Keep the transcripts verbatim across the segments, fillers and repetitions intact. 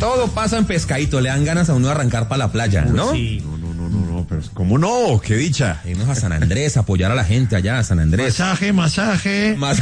todo pasa en Pescadito, le dan ganas a uno de arrancar para la playa, ¿no? Sí. No, no, no, no, no, pero ¿cómo no? ¡Qué dicha! Irnos a San Andrés, apoyar a la gente allá, a San Andrés. Masaje, masaje. Más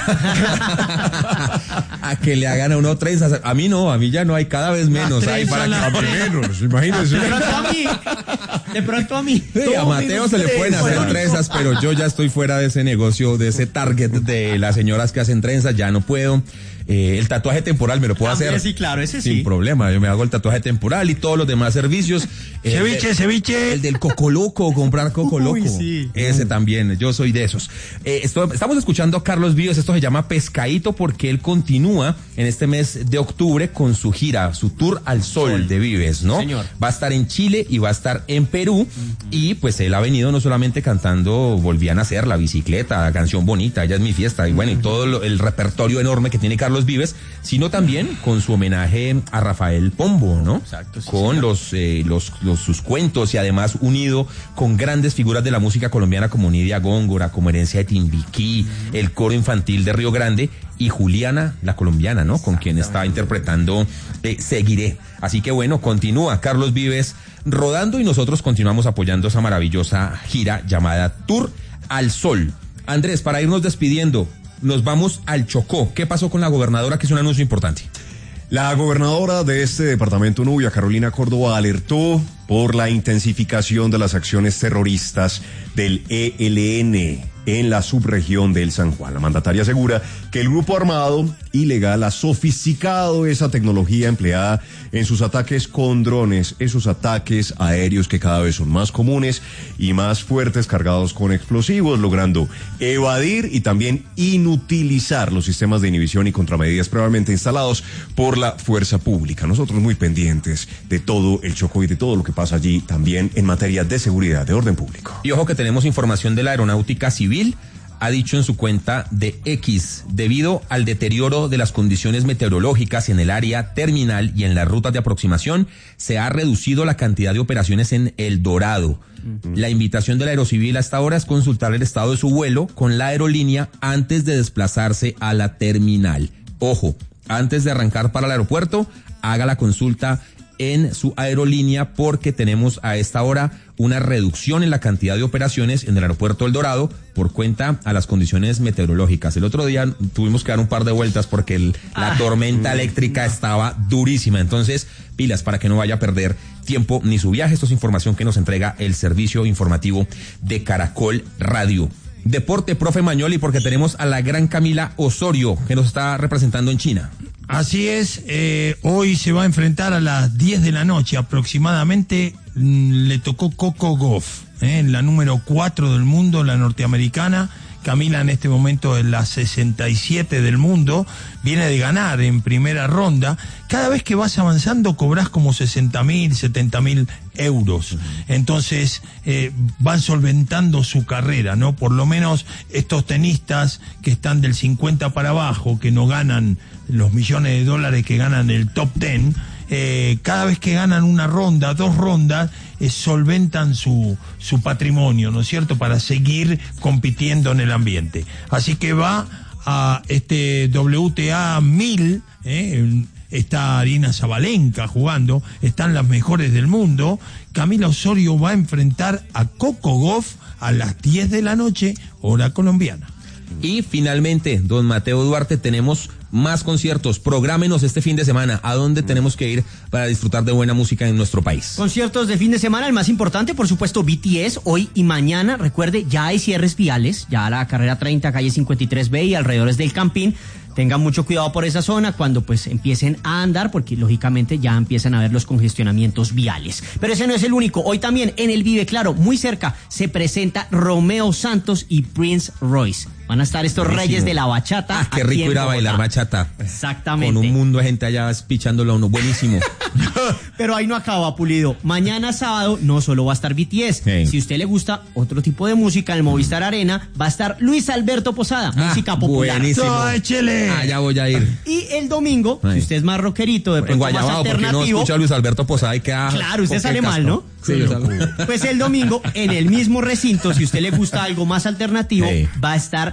a que le hagan a uno trenzas. A mí no, a mí ya no hay, cada vez menos hay para que A menos, imagínense. De pronto a mí. De pronto a mí. Sí, a Mateo se le pueden hacer trenzas, pero yo ya estoy fuera de ese negocio, de ese target de las señoras que hacen trenzas, ya no puedo. Eh, el tatuaje temporal me lo puedo También, hacer sí, claro, ese sí. sin problema. Yo me hago el tatuaje temporal y todos los demás servicios. El Ceviche, de- ceviche. El del Coco Loco, comprar Coco Uy, Loco. sí. Ese también, yo soy de esos. Eh, esto- estamos escuchando a Carlos Vives, esto se llama Pescadito porque él continúa en este mes de octubre con su gira, su tour al sol, Sol. de Vives, ¿no? Señor. Va a estar en Chile y va a estar en Perú. Uh-huh. Y pues él ha venido no solamente cantando Volví a nacer, La bicicleta, la canción bonita, Ella es mi fiesta, y bueno, uh-huh. y todo lo, el repertorio enorme que tiene Carlos Vives, sino también con su homenaje a Rafael Pombo, ¿no? Exacto, sí, con señor. los, eh, los, los, sus cuentos y además unido con grandes figuras de la música colombiana como Nidia Góngora, como Herencia de Timbiquí, uh-huh. el coro infantil de Río Grande y Juliana, la colombiana, ¿no? Con quien está interpretando eh, Seguiré. Así que bueno, continúa Carlos Vives rodando y nosotros continuamos apoyando esa maravillosa gira llamada Tour al Sol. Andrés, para irnos despidiendo, nos vamos al Chocó. ¿Qué pasó con la gobernadora? Que es un anuncio importante. La gobernadora de este departamento, Nubia, Carolina Córdoba, alertó por la intensificación de las acciones terroristas del E L N en la subregión del San Juan. La mandataria asegura que el grupo armado ilegal ha sofisticado esa tecnología empleada en sus ataques con drones, esos ataques aéreos que cada vez son más comunes y más fuertes, cargados con explosivos, logrando evadir y también inutilizar los sistemas de inhibición y contramedidas previamente instalados por la fuerza pública. Nosotros muy pendientes de todo el Chocó y de todo lo que pasa allí también en materia de seguridad, de orden público. Y ojo que tenemos información de la Aeronáutica Civil. Ha dicho en su cuenta de X, debido al deterioro de las condiciones meteorológicas en el área terminal y en las rutas de aproximación, se ha reducido la cantidad de operaciones en El Dorado. Uh-huh. La invitación de la Aerocivil hasta ahora es consultar el estado de su vuelo con la aerolínea antes de desplazarse a la terminal. Ojo, antes de arrancar para el aeropuerto, haga la consulta en su aerolínea porque tenemos a esta hora una reducción en la cantidad de operaciones en el aeropuerto El Dorado por cuenta a las condiciones meteorológicas. El otro día tuvimos que dar un par de vueltas porque el, la ah, tormenta eléctrica no. estaba durísima. Entonces, pilas para que no vaya a perder tiempo ni su viaje. Esto es información que nos entrega el servicio informativo de Caracol Radio. Deporte, profe Mañoli, porque tenemos a la gran Camila Osorio que nos está representando en China. Así es, eh, hoy se va a enfrentar a las diez de la noche aproximadamente, mmm, le tocó Coco Gauff, eh, la número cuatro del mundo, la norteamericana. Camila en este momento es la sesenta y siete del mundo, viene de ganar en primera ronda. Cada vez que vas avanzando cobras como sesenta mil, setenta mil euros. Entonces eh, van solventando su carrera, ¿no? Por lo menos estos tenistas que están del cincuenta para abajo, que no ganan los millones de dólares que ganan el top ten, eh, cada vez que ganan una ronda, dos rondas, eh, solventan su, su patrimonio, ¿no es cierto?, para seguir compitiendo en el ambiente. Así que va a este W T A mil, eh, está Arina Zabalenka jugando, están las mejores del mundo. Camila Osorio va a enfrentar a Coco Gauff a las diez de la noche, hora colombiana. Y finalmente, don Mateo Duarte, tenemos más conciertos. Prográmenos este fin de semana. ¿A dónde tenemos que ir para disfrutar de buena música en nuestro país? Conciertos de fin de semana, el más importante, por supuesto, B T S, hoy y mañana. Recuerde, ya hay cierres viales, ya la carrera treinta, calle cincuenta y tres B y alrededores del Campín. Tengan mucho cuidado por esa zona cuando pues empiecen a andar, porque lógicamente ya empiezan a ver los congestionamientos viales. Pero ese no es el único. Hoy también en el Vive Claro, muy cerca, se presenta Romeo Santos y Prince Royce. Van a estar estos Buenísimo. Reyes de la bachata. Ah, qué rico ir a bailar bachata. Exactamente. Con un mundo de gente allá pichándolo a uno. Buenísimo. Pero ahí no acaba, Pulido. Mañana sábado no solo va a estar B T S. Hey. Si a usted le gusta otro tipo de música, en el Movistar Arena va a estar Luis Alberto Posada, ah, música popular. Buenísimo. ¡No, échele! Allá voy a ir. Y el domingo, Ay. si usted es más rockerito, de pronto más alternativo. Porque no escucha a Luis Alberto Posada y queda... Claro, usted sale mal, ¿no? Sí, yo salgo. Pues el domingo, en el mismo recinto, si a usted le gusta algo más alternativo, hey. va a estar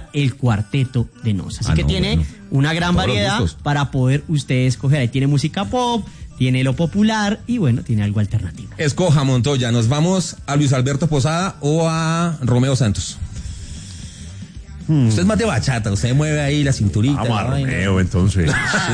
escuchar el Cuarteto de Nos. Así Ah, que no, tiene bueno. una gran Todos los variedad gustos. para poder usted escoger. Ahí tiene música pop, tiene lo popular y bueno, tiene algo alternativo. Escoja, Montoya, ¿nos vamos a Luis Alberto Posada o a Romeo Santos? Hmm. Usted es más de bachata, usted mueve ahí la cinturita. Vamos a la vaina. Romeo, entonces.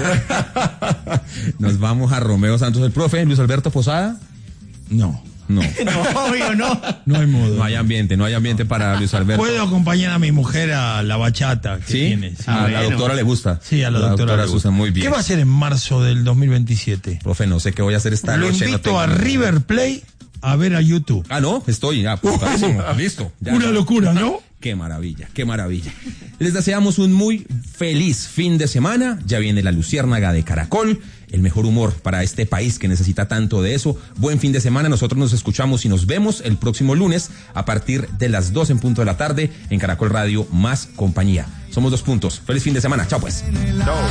Nos vamos a Romeo Santos, el profe, Luis Alberto Posada. No, No, No, obvio, no. no hay modo. no hay ambiente, no hay ambiente para Luis Alberto. Puedo acompañar a mi mujer a la bachata que ¿Sí? tiene. Sí, a la bueno. doctora le gusta. Sí, a la, doctora, le gusta. Susan, muy bien. ¿Qué va a hacer en marzo del dos mil veintisiete? Profe, no sé qué voy a hacer esta Lo noche. no invito tengo a ni idea. River Plate a ver a YouTube. Ah, no, estoy ya. padrísimo, listo. Ya, Una ya. locura, ¿no? Qué maravilla, qué maravilla. Les deseamos un muy feliz fin de semana. Ya viene la luciérnaga de Caracol, el mejor humor para este país que necesita tanto de eso. Buen fin de semana. Nosotros nos escuchamos y nos vemos el próximo lunes a partir de las dos en punto de la tarde en Caracol Radio Más Compañía. Somos Dos Puntos. Feliz fin de semana. Chao pues. Chao.